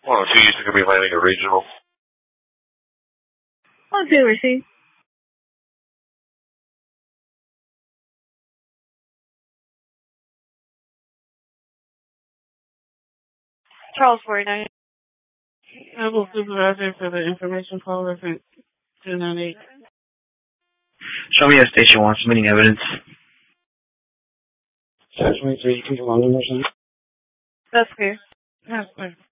102, you think be landing at regional? I'll do receive. Charles 49. Level supervisor for the information call reference 298. Show me at Station 1, submitting evidence. 23, you can go on the mission. That's clear. That's clear.